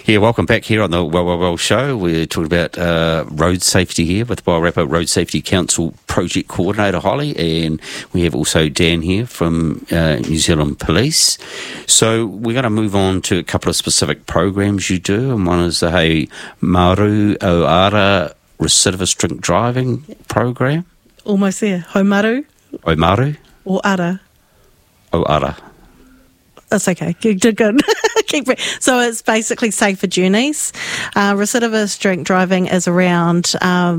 Yeah, welcome back here on the Well Show. We're talking about road safety here with Wairarapa Road Safety Council Project Coordinator Holly, and we have also Dan here from New Zealand Police. So we're going to move on to a couple of specific programs you do, and one is the Hei Maru o Ara Recidivist Drink Driving program. Almost there. Haumaru. Omaru? Or Ara. O Ara. That's okay. You did good. So it's basically safer journeys. Recidivist drink driving is around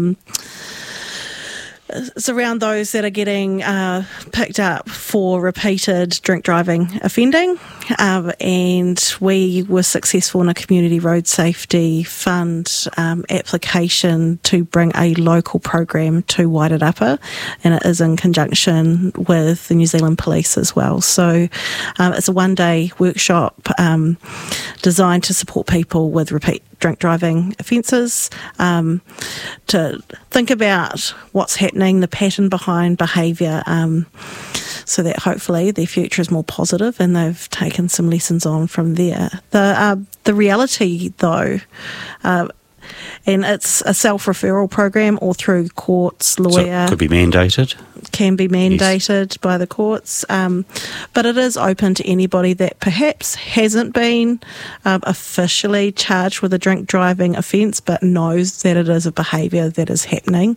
it's around those that are getting picked up for repeated drink driving offending. And we were successful in a community road safety fund application to bring a local program to Wairarapa, and it is in conjunction with the New Zealand Police as well. So it's a one-day workshop designed to support people with repeat drink driving offences, to think about what's happening, the pattern behind behaviour, so that hopefully their future is more positive and they've taken some lessons on from there. The reality, though, and it's a self-referral program or through courts, lawyer. So it could be mandated? Can be mandated by the courts, but it is open to anybody that perhaps hasn't been officially charged with a drink driving offence but knows that it is a behaviour that is happening.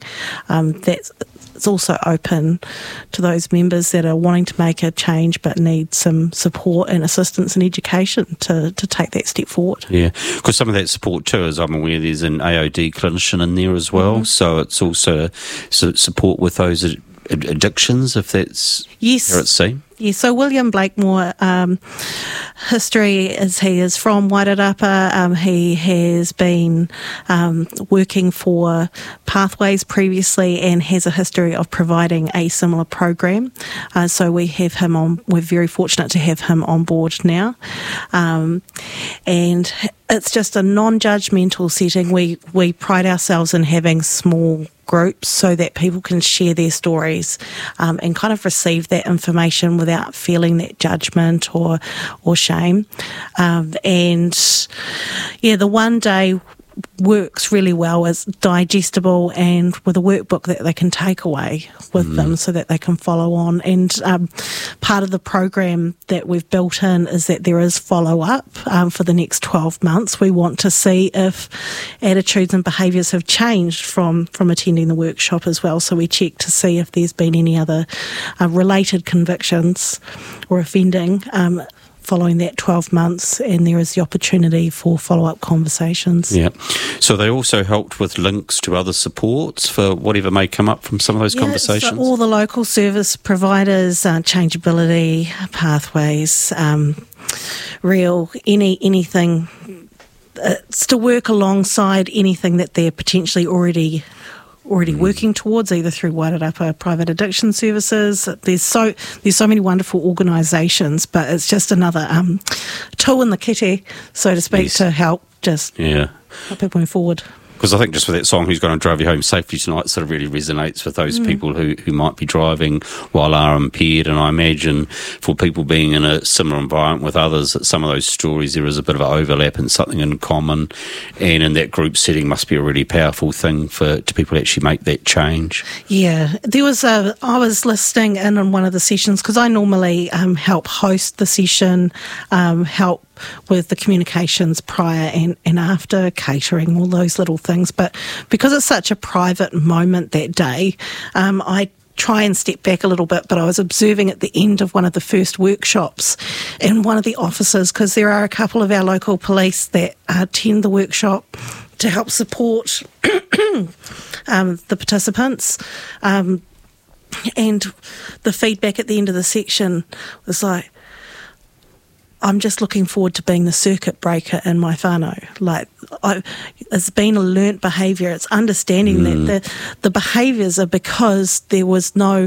It's also open to those members that are wanting to make a change but need some support and assistance and education to take that step forward. Yeah, because some of that support too, as I'm aware, there's an AOD clinician in there as well, so it's also support with those addictions, if that's how it's seen. Yeah, so William Blakemore, history is he is from Wairarapa. He has been working for Pathways previously and has a history of providing a similar program. So we have him on. We're very fortunate to have him on board now, and it's just a non-judgmental setting. We pride ourselves in having small groups so that people can share their stories and kind of receive that information without feeling that judgment or shame. And yeah, the one day works really well as digestible and with a workbook that they can take away with them so that they can follow on. And part of the program that we've built in is that there is follow-up for the next 12 months. We want to see if attitudes and behaviours have changed from attending the workshop as well. So we check to see if there's been any other related convictions or offending following that 12 months, and there is the opportunity for follow-up conversations. Yeah. So they also helped with links to other supports for whatever may come up from some of those conversations? So all the local service providers, Changeability, Pathways, anything. It's to work alongside anything that they're potentially already working towards, either through Wairarapa Private Addiction Services. There's so many wonderful organisations, but it's just another tool in the kitty, so to speak, to help help people move forward. Because I think just with that song, Who's Going to Drive You Home Safely Tonight, sort of really resonates with those people who might be driving while are impaired. And I imagine for people being in a similar environment with others, that some of those stories, there is a bit of an overlap and something in common. And in that group setting must be a really powerful thing to people actually make that change. Yeah, I was listening in on one of the sessions, because I normally help host the session, help with the communications prior and after, catering, all those little things. But because it's such a private moment that day, I try and step back a little bit, but I was observing at the end of one of the first workshops, and one of the officers, because there are a couple of our local police that attend the workshop to help support the participants, and the feedback at the end of the section was like, I'm just looking forward to being the circuit breaker in my whānau. It's been a learnt behaviour. It's understanding that the behaviours are because there was no